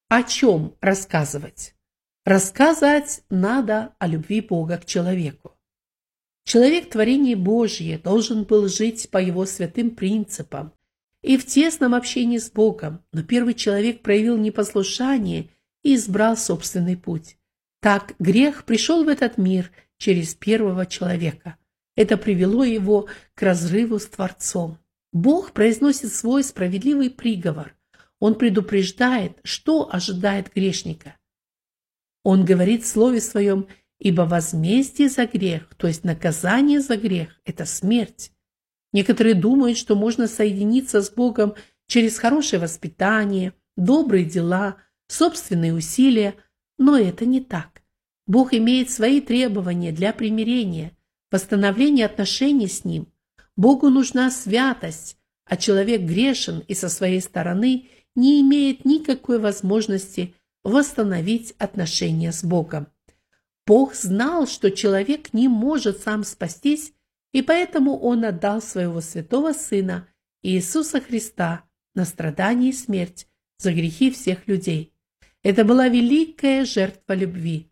О чем рассказывать? Рассказать надо о любви Бога к человеку. Человек творение Божье должен был жить по его святым принципам и в тесном общении с Богом, но первый человек проявил непослушание и избрал собственный путь. Так грех пришел в этот мир через первого человека. Это привело его к разрыву с Творцом. Бог произносит свой справедливый приговор. Он предупреждает, что ожидает грешника. Он говорит в Слове Своем: «Ибо возмездие за грех, то есть наказание за грех, это смерть». Некоторые думают, что можно соединиться с Богом через хорошее воспитание, добрые дела, собственные усилия, но это не так. Бог имеет свои требования для примирения, восстановления отношений с Ним. Богу нужна святость, а человек грешен и со своей стороны не имеет никакой возможности восстановить отношения с Богом. Бог знал, что человек не может сам спастись, и поэтому Он отдал Своего Святого Сына, Иисуса Христа, на страдание и смерть за грехи всех людей. Это была великая жертва любви.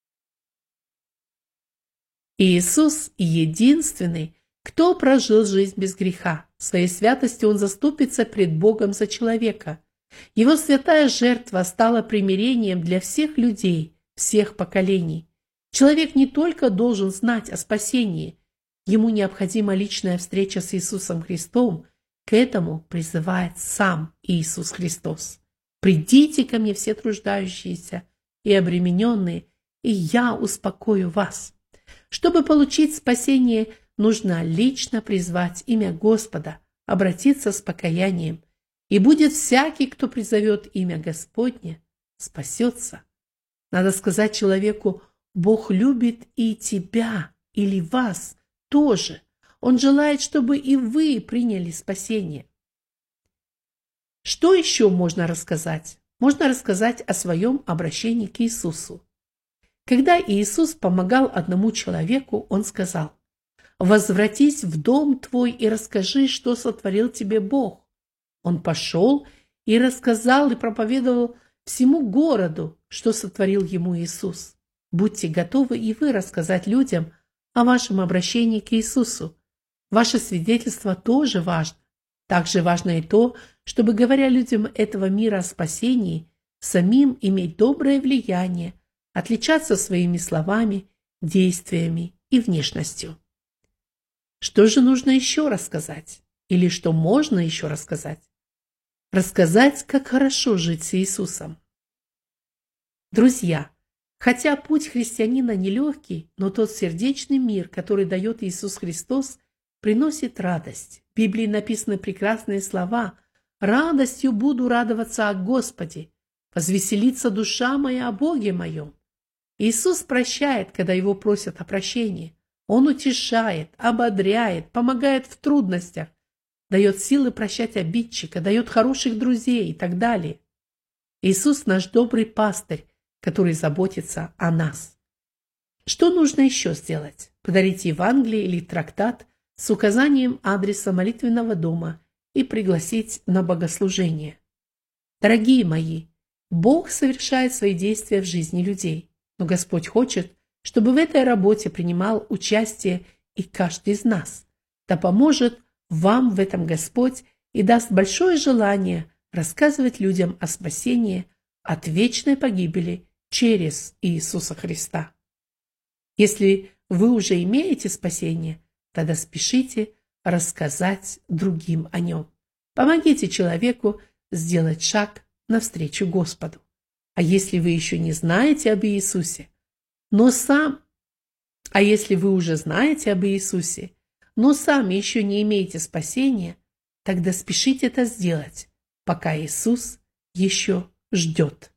Иисус единственный, кто прожил жизнь без греха. Своей святостью Он заступится пред Богом за человека. Его святая жертва стала примирением для всех людей, всех поколений. Человек не только должен знать о спасении, ему необходима личная встреча с Иисусом Христом. К этому призывает сам Иисус Христос. «Придите ко мне все труждающиеся и обремененные, и я успокою вас». Чтобы получить спасение, нужно лично призвать имя Господа, обратиться с покаянием. И будет всякий, кто призовет имя Господне, спасется. Надо сказать человеку: Бог любит и тебя, или вас тоже. Он желает, чтобы и вы приняли спасение. Что еще можно рассказать? Можно рассказать о своем обращении к Иисусу. Когда Иисус помогал одному человеку, Он сказал: «Возвратись в дом твой и расскажи, что сотворил тебе Бог». Он пошел и рассказал и проповедовал всему городу, что сотворил ему Иисус. Будьте готовы и вы рассказать людям о вашем обращении к Иисусу. Ваше свидетельство тоже важно. Также важно и то, чтобы, говоря людям этого мира о спасении, самим иметь доброе влияние, отличаться своими словами, действиями и внешностью. Что же нужно еще рассказать? Или что можно еще рассказать? Рассказать, как хорошо жить с Иисусом. Друзья, хотя путь христианина нелегкий, но тот сердечный мир, который дает Иисус Христос, приносит радость. В Библии написаны прекрасные слова: «Радостью буду радоваться о Господе, возвеселится душа моя о Боге моем». Иисус прощает, когда Его просят о прощении. Он утешает, ободряет, помогает в трудностях, дает силы прощать обидчика, дает хороших друзей и так далее. Иисус наш добрый пастырь, который заботится о нас. Что нужно еще сделать? Подарить Евангелие или трактат с указанием адреса молитвенного дома и пригласить на богослужение. Дорогие мои, Бог совершает свои действия в жизни людей, но Господь хочет, чтобы в этой работе принимал участие и каждый из нас. Да поможет вам в этом Господь и даст большое желание рассказывать людям о спасении от вечной погибели через Иисуса Христа. Если вы уже имеете спасение, тогда спешите рассказать другим о нем. Помогите человеку сделать шаг навстречу Господу. А если вы еще не знаете об Иисусе, если вы уже знаете об Иисусе, но сами еще не имеете спасения, тогда спешите это сделать, пока Иисус еще ждет.